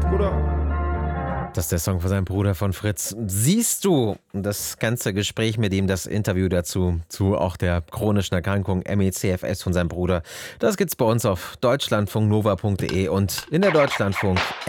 Bruder. Das ist der Song von seinem Bruder von Fritz. Siehst du das ganze Gespräch mit ihm, das Interview dazu, zu auch der chronischen Erkrankung MECFS von seinem Bruder, das gibt's bei uns auf deutschlandfunknova.de und in der Deutschlandfunk